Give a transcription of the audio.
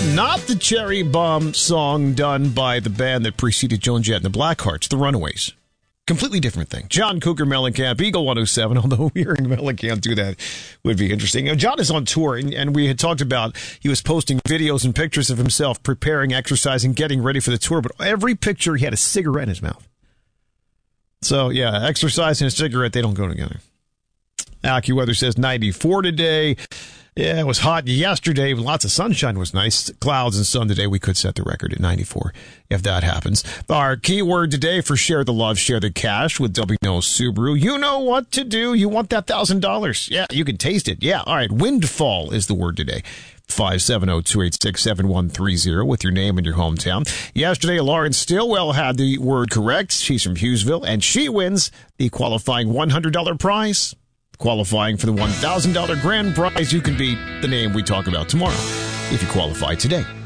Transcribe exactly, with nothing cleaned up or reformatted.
Not the Cherry Bomb song done by the band that preceded Joan Jett and the Blackhearts, the Runaways. Completely different thing. John Cougar Mellencamp, Eagle one oh seven, although hearing Mellencamp do that would be interesting. You know, John is on tour, and, and we had talked about he was posting videos and pictures of himself preparing, exercising, getting ready for the tour, but every picture he had a cigarette in his mouth. So, yeah, exercise and a cigarette, they don't go together. AccuWeather says ninety-four today. Yeah, it was hot yesterday. Lots of sunshine was nice. Clouds and sun today. We could set the record at ninety-four if that happens. Our keyword today for Share the Love, Share the Cash with W. Knowles Subaru. You know what to do. You want that one thousand dollars. Yeah, you can taste it. Yeah, all right. Windfall is the word today. five seven zero, two eight six, seven one three zero with your name and your hometown. Yesterday, Lauren Stillwell had the word correct. She's from Hughesville, and she wins the qualifying one hundred dollars prize. Qualifying for the one thousand dollars grand prize, you can be the name we talk about tomorrow if you qualify today.